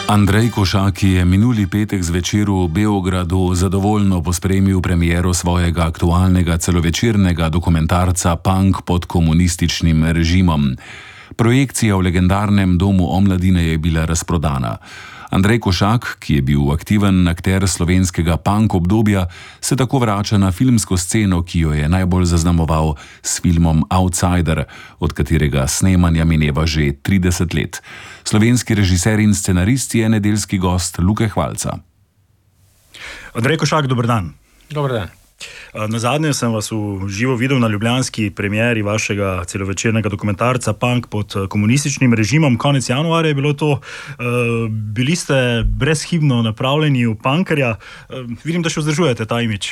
Andrej Košak je minuli petek zvečer v Beogradu zadovoljno pospremil premiero svojega aktualnega celovečernega dokumentarca Punk pod komunističnim režimom. Projekcija v legendarnem domu Omladine je bila razprodana. Andrej Košak, ki je bil aktiven akter slovenskega punk obdobja, se tako vrača na filmsko sceno, ki jo je najbolj zaznamoval s filmom Outsider, od katerega snemanja mineva že 30 let. Slovenski režiser in scenarist je nedeljski gost Luke Hvalca. Andrej Košak, dober dan. Dober dan. Nazadnje sem vas v živo videl na ljubljanski premieri vašega celovečernega dokumentarca Punk pod komunističnim režimom. Konec januarja je bilo to. Bili ste brezhibno napravljeni v punkerja. Vidim, da še vzdržujete ta imič.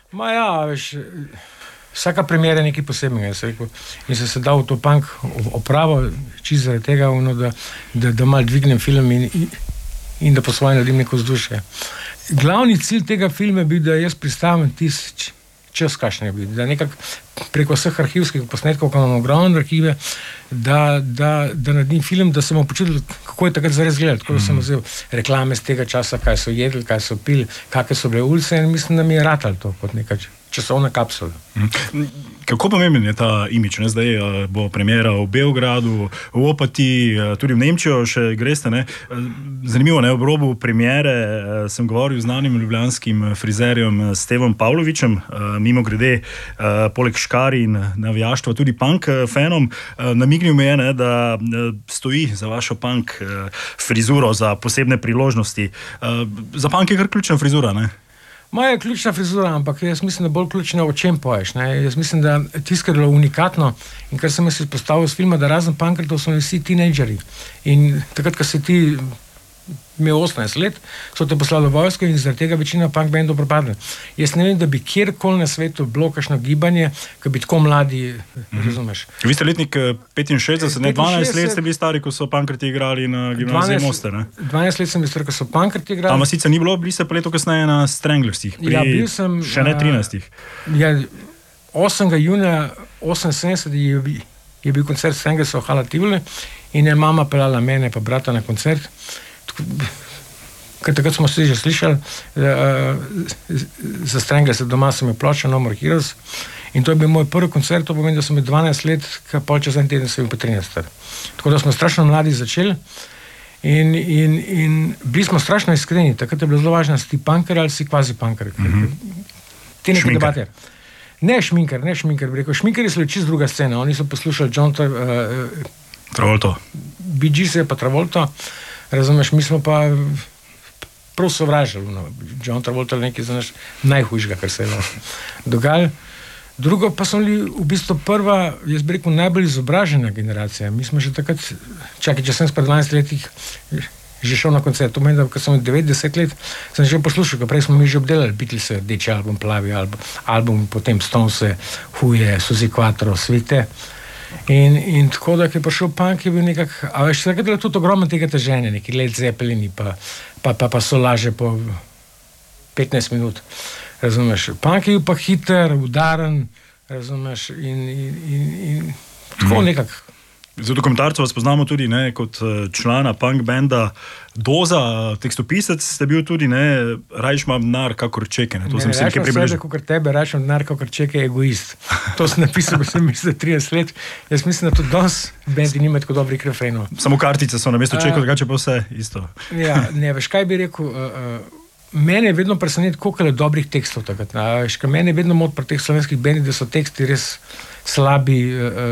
Vsaka premiera je nekaj posebnega, jaz rekel. In sem se dal v to punk opravo, čisto zaradi tega, da malo dvignem film in da po svoje naredim neko vzdušje. Glavni cilj tega filma je bil, da jaz pristavim tisti čas, kakšen je bil. Da nekako preko vseh arhivskih posnetkov, ko imamo ogromne arhive, da naredim film, da sem počutil, kako je takrat zares gledati. Tako da sem vzel reklame z tega časa, kaj so jedli, kaj so pili, kakve so bile ulice in mislim, da mi je ratalo to kot neka časovna kapsula. Kako pomemben je ta imič? Zdaj bo premiera v Beogradu, v Opatiji, tudi v Nemčijo še greste. Zanimivo, ob robu premiere sem govoril z znanim ljubljanskim frizerjem Stevom Pavlovičem, mimogrede poleg škari in navijaštva tudi punk fanom. Namignil mi je, da stoji za vašo punk frizuro za posebne priložnosti. Za punk je kar ključna frizura, ne? Moja je ključna frizura, ampak jaz mislim, da bolj ključno, o čem poješ. Jaz mislim, da tisto, kar je bilo unikatno in kar sem jaz izpostavil s filma, da razen punkertov so vsi teenageri. In takrat, ko si ti imel 18 let, so te poslali v vojsko in zaradi tega večina punk bandov propadle. Jaz ne vem, da bi kjerkoli na svetu bilo kakšno gibanje, ki bi tako mladi, razumeš. Vi ste letnik 65, ne 12 let ste bili stari, ko so punkerti igrali na gimnaziji Moste, ne? 12 let sem bil star, ko so punkerti igrali. Tam sicer ni bilo, bili ste pa leto kasneje na Stranglersih, bil sem, še ne 13. 8. junija 78 je bil koncert Stranglersov v Hala Tivoli in je mama peljala mene pa brata na koncert. Ker takrat smo se že slišali za Stranglers, doma sem je ploča No More Heroes in to je bil moj prvi koncert, to pomeni, da sem bil 12 let, pol čez en teden sem bil pa 13. Tako da smo strašno mladi začeli in bili smo strašno iskreni, takrat je bilo zelo važno, si ti punker ali si kvazi punker. Te neke debate. Ne šminker, bi rekel. Šminkeri so čisto druga scena, oni so poslušali John Travolto. Bee Gees pa Travolto. Razumeš, mi smo pa prav sovražili. John Travolta je nekaj za naš najhujšega, kar se je dogajalo. Drugo pa smo bili v bistvu prva, jaz bi rekel, najbolj izobražena generacija. Mi smo že takrat, če sem pred 12 letih že šel na koncert, to meni, da ko sem 90 let, sem že poslušal, ko prej smo mi že obdelali Beatlese, Rdeči album, Plavi album, potem Stonese, Huje, Suzi Quattro, Svite. In tako, da je prišel punk, je bil nekako, a veš, takrat je tudi ogromno tega teženja, neki Led Zeppelini, pa solaže po 15 minut, razumeš. Punk je bil pa hiter, udaren, razumeš, in tako nekako. Za dokumentarca vas poznamo tudi kot člana punk benda Doza, tekstopisec ste bil tudi, rajš imam denar kakor čeke. To sem se nekaj približil. Kakor tebe, rajš imam denar kakor čeke, je egoist. To sem napisal, ko sem mislil 30 let. Jaz mislim, da tudi danes bendi nima tako dobrih refrenov. Samo kartice so na mesto čekov, drugače pa vse isto. Ja, ne, veš, kaj bi rekel, mene je vedno presenetilo, koliko je dobrih tekstov takrat. Mene je vedno mod pri teh slovenskih bendih, da so teksti res slabi,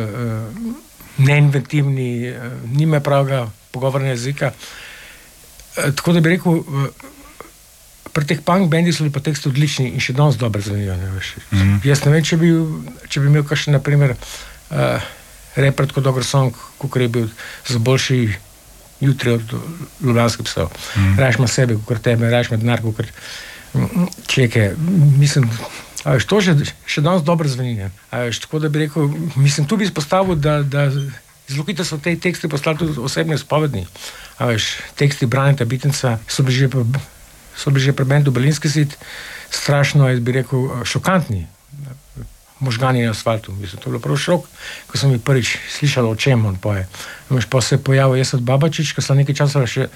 neinventivni, nima pravega pogovornega jezika. Tako da bi rekel, pri teh punk bendih so bili pa teksti odlični in še danes dobro zvenijo. Jaz ne vem, če bi imel kakšen, naprimer, reper tako dober song, kakor je bil za boljši jutri od Ljubljanskih psov. Rajš ima sebe, kakor tebe, rajš ima denar, kakor čeke. Mislim, to še danes dobro zveni. Tako da bi rekel, mislim, tu bi izpostavil, da zelo hitro so te teksti postali tudi osebne spovedni. Teksti Braneta Bitenca so bili že pri bendu Berlinski zid strašno, jaz bi rekel, šokantni. Možgani na asfaltu. Mislim, to je bilo prav šok, ko sem jih prvič slišal, o čem on poje. Pa se je pojavil Esad Babačić, ko sem nekaj časa še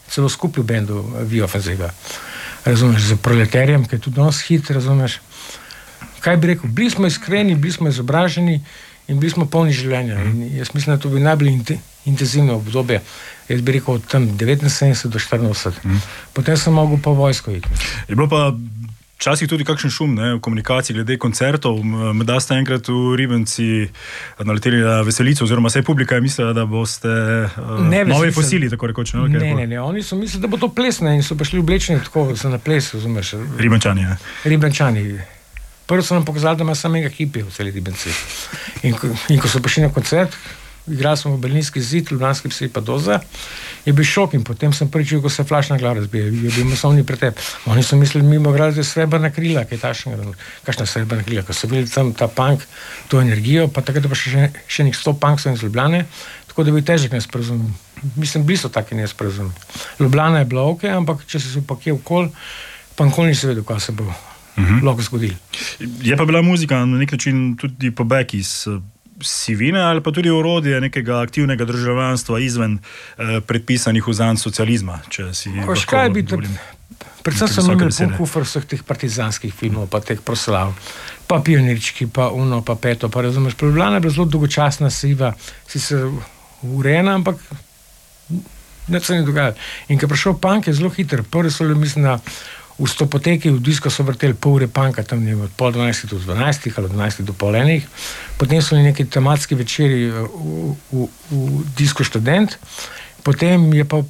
celo skupaj v bendu Viofenziva. Razumeš, za Proletarjem, ki je tudi danes hit, razumeš. Kaj bi rekel? Bili smo iskreni, bili smo izobraženi in bili smo polni življenja. In jaz mislim, da to bi najbolj intenzivno obdobje. Jaz bi rekel od tam 79 do 84. Potem sem mogel po vojsko iti. Je bilo pa včasih tudi kakšen šum, v komunikaciji glede koncertov. Da ste enkrat v Ribenci naleteli na veselico, oziroma vse publika je mislila, da boste novi fosili, tako rekoč. Ne, oni so mislili, da bo to plesne in so pa šli oblečeni tako za na ples, razumeš. Ribenčani. Prvo so nam pokazali, da ima samega hipija v celi Ribenci. In ko so prišli na koncert, igrali smo v Berlinski zid, Ljubljanski psi pa Doza, je bil šok in potem sem pričel, ko se flašna glava razbije, je bil masovni pretep. Oni so mislili, mi bomo igrali srebrna krila, kaj tašnega, kakšna srebrna krila, ko so bili tam ta punk, to energijo, pa takrat pa še nek 100 punkov iz Ljubljane, tako da je bil težek nesporazum. Mislim, bili so taki nesporazum. Ljubljana je bila ok, ampak če se pa kje okol, pa nikoli nisi vedel, kaj se bo lahko zgodilo. Je pa bila muzika na nek način tudi pobeg iz sivine ali pa tudi orodje nekega aktivnega državljanstva izven predpisanih vzanc socializma, če si kaj bi to... Predvsem sem imel pun kufr vseh teh partizanskih filmov, pa teh proslav, pa pionirčki, pa uno, pa peto, pa razumeš. Ljubljana je bila zelo dolgočasna, siva, si se urejena, ampak nič se ni dogajalo. In ko je prišel punk, je zelo hiter. Prvi so ljubili, mislim, da v Stopoteki v disko so vrteli pol ure punka, tam od pol 12 do 12 ali od 12 do pol enih. Potem so neki tematski večeri v disko Študent. Potem je pa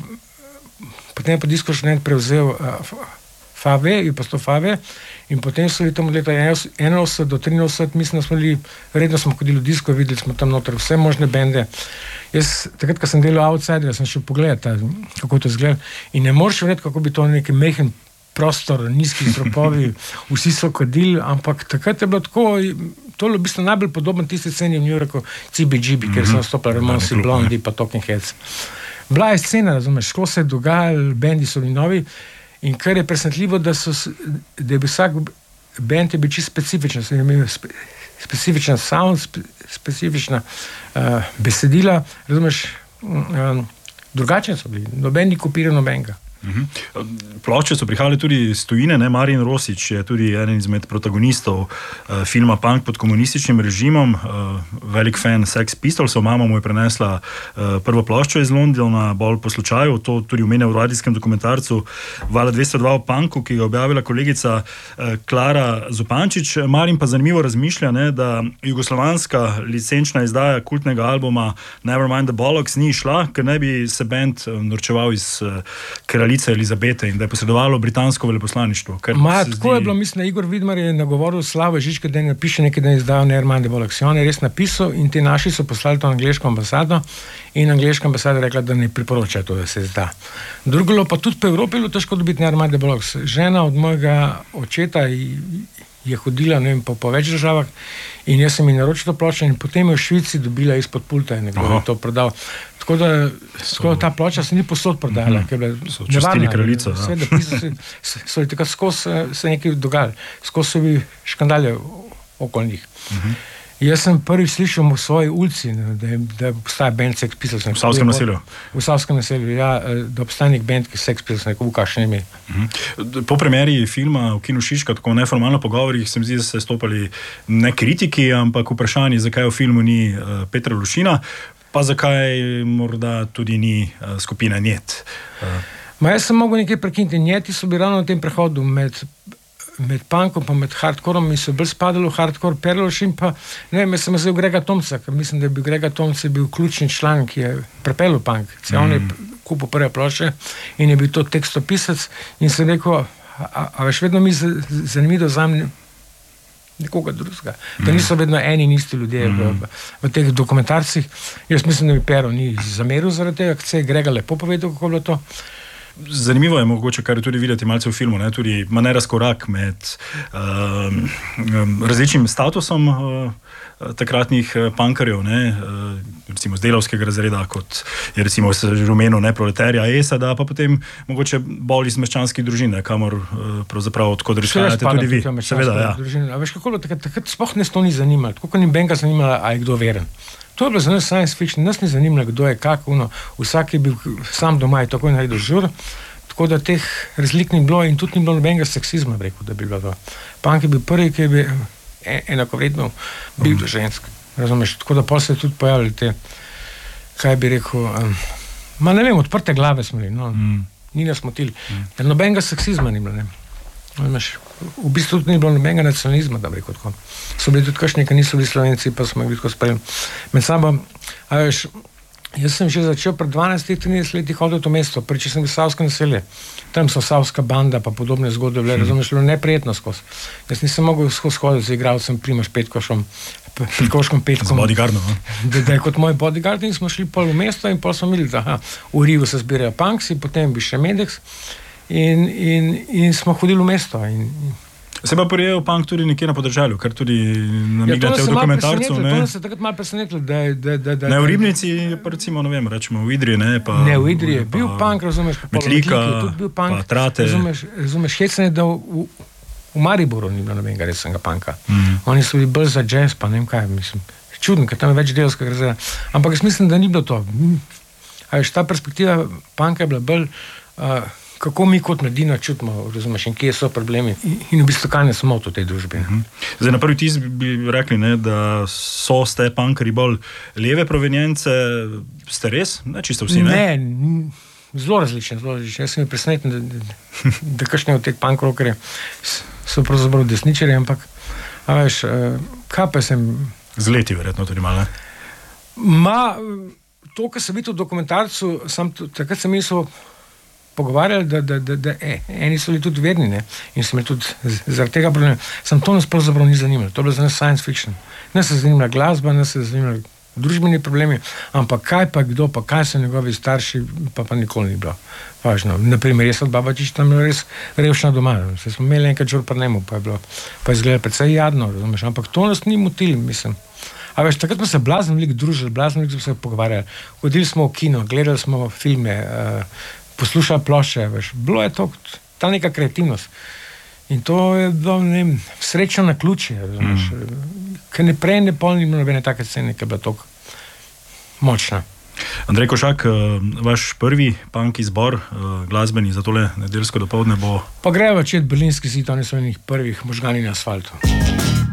disko Študent prevzel Fave, je pa sto Fave. In potem so bili tam od leta 81 do 83, mislim, da smo bili, redno smo hodili v disko, videli smo tam noter vse možne bende. Jaz, takrat, ko sem delal Outsider, sem šel pogledati, kako to izgleda. In ne moreš vedeti, kako bi to neki mehen prostor, nizki stropovi, vsi so kadili, ampak takrat je bilo tako, to je v bistvu najbolj podoben tisti sceni v New Yorku, CBGB, kjer so nastopili Ramonsi, Blondi, pa Talking Heads. Bila je scena, razumeš, šlo se je dogajalo, bendi so bili novi in kar je presenetljivo, da je bil vsak bend je bil čisto specifičen, so imeli specifičen sound, specifična besedila, razumeš, drugačni so bili, noben ni kopiral nobenega. Plošče so prihajale tudi iz tujine, Marin Rosić je tudi eden izmed protagonistov filma Punk pod komunističnim režimom, velik fan Sex Pistolsov, mama mu je prenesla prvo ploščo iz Londona, bolj po slučaju, to tudi omenja v radijskem dokumentarcu Vala 202 o punku, ki ga objavila kolegica Klara Zupančič. Marin pa zanimivo razmišlja, da jugoslovanska licenčna izdaja kultnega albuma Nevermind the Bollocks ni šla, ker ne bi se band norčeval iz kraljice Elizabete in da je posredovalo britansko veleposlaništvo. Tako je bilo, mislim, da Igor Vidmar je nagovoril Slavo Žižka, da je napiše nekaj, da je izdal Nevermind the Bollocks. On je res napisal in ti naši so poslali to angleško ambasado in angleška ambasada rekla, da ne priporoča to, da se izda. Drugo pa tudi po Evropi je bilo težko dobiti Nevermind the Bollocks. Žena od mojega očeta je hodila, ne vem, po več državah in jaz sem ji naročil to pločo in potem je v Švici dobila izpod pulta in nekdo je to prodal. Tako da ta ploča se ni posod prodala, ker je bila nevarna. Kraljico. So ji takrat skozi se nekaj dogajali, skozi so bili škandalje okoli njih. Jaz sem prvi slišal v svoji ulici, da obstaja band Sex Pistols. V Savskem naselju? V Savskem naselju, ja, da obstaja nek band, ki Sex Pistols, v kakšnem ime. Po premieri filma v Kinu Šiška, tako neformalno pogovorih, se mi zdi, da ste stopali ne kritiki, ampak vprašanje, zakaj v filmu ni Petra Lušina, pa zakaj morda tudi ni skupina Njet. Jaz sem mogel nekaj prekiniti. Njeti so bili ravno na tem prehodu med punkom pa med hardcorom in so bolj spadali v hardcore. Perlošin pa, ne vem, jaz sem vzel Grega Tomca, ker mislim, da bi Grega Tomca bil ključni član, ki je prepelil punk. On je kupil prve plošče in je bil to tekstopisec in sem rekel, a veš, vedno mi zanimivo vzamem nekoga drugega. To niso vedno eni in isti ljudje v teh dokumentarcih. Jaz mislim, da bi Pero ni zameril zaradi tega, ker se je Grega lepo povedal, kako je bilo to. Zanimivo je mogoče, kar je tudi videti malce v filmu, tudi manj razkorak med različnim statusom takratnih punkerjev, recimo z delavskega razreda, kot je recimo že omenil proletarja ESA, pa potem mogoče bolj iz meščanskih družin, kamor pravzaprav odkot izhajate tudi vi. Seveda, ja. A veš, kako takrat sploh nas to ni zanimalo, tako ni benga zanimala, a je kdo veren. To je bilo za nas science fiction, nas ni zanimalo, kdo je kako, vsak je bil sam doma in tako je naredil žur, tako da teh razlik ni bilo in tudi ni bilo nobenega seksizma, rekel, da bi bilo to. Punk je bil prvi, ki je bil enakovredno bil do žensk, razumeš, tako da pa se tudi pojavili te, kaj bi rekel, ne vem, odprte glave smo imeli, ni nas motili, nobenega seksizma ni bilo, ne. V bistvu tudi ni bilo nobenega nacionalizma, da bi rekel tako. So bili tudi kakšni, ki niso bili Slovenci, pa smo jih tako sprejeli. Med sabo, jaz sem že začel pred 12-13 leti hoditi v mesto, če sem bil Savsko naselje. Tam so Savska banda, pa podobne zgodbe bile, razumeš, neprijetno skozi. Jaz nisem mogel skozi hoditi z igralcem Primož Petkoškom Petkom. Z bodyguardom, da je kot moj bodyguard in smo šli pol v mesto in pol smo videli, da v Rivu se zbirajo punksi, potem bi še Medex in smo hodili v mesto. Se pa prijel punk tudi nekje na podeželju, kar tudi namignete v dokumentarcu. To nas je takrat malo presenetilo, da ne v Ribnici, pa recimo, ne vem, rečemo v Idriji, ne? Ne, v Idriji je bil punk, razumeš, Metlika, pa Trate. Razumeš, hecne, da v Mariboru ni bilo nobenega resnega punka. Oni so bili bolj za jazz, pa ne vem kaj, mislim. Čudno, ker tam je več delskega razreda. Ampak jaz mislim, da ni bilo to. Ta perspektiva punka je bila bolj kako mi kot mladina čutimo, razumeš, in kje so problemi in v bistvu kaj ne smo v tej družbi. Zdaj, na prvi tis bi rekli, ne, da ste punkari bolj leve provenience, ste res? Ne, čisto vsi, ne? Ne, zelo različne. Jaz sem presenečen, da kakšni od teh punk rockerjev so pravzaprav desničarji, ampak veš, kaj pa sem... Z leti verjetno tudi malo, ne? To, kar sem videl v dokumentarcu, takrat sem mislil pogovarjali, da eni so bili tudi vedni, ne? In so imeli tudi zaradi tega problema. To nas pravzaprav ni zanimalo. To je bilo za nas science fiction. Nas se zanimala glasba, nas se zanimali družbeni problemi, ampak kaj pa kdo, pa kaj so njegovi starši, pa nikoli ni bilo važno. Naprimer, jaz od Babačič tam bila res revšna doma. Se smo imeli enkrat žur pa nemu, pa je izgledalo precej jadno, razumeš? Ampak to nas ni motilo, mislim. A veš, takrat smo se blazno veliko družili, blazno veliko smo se pogovarjali. Hodili smo v kino, gledali smo filme, poslušali plošče, veš, bilo je to, ta neka kreativnost. In to je bilo, ne vem, sreča na ključe, razumeš, ker ne prej, ne pol ni bilo nobene take scene, ki je bila toliko močna. Andrej Košak, vaš prvi punk izbor, glasbeni za tole nedeljsko dopoldne bo... Pa grejo čet Berlinski zid, oni so enih prvih možgani na asfaltu.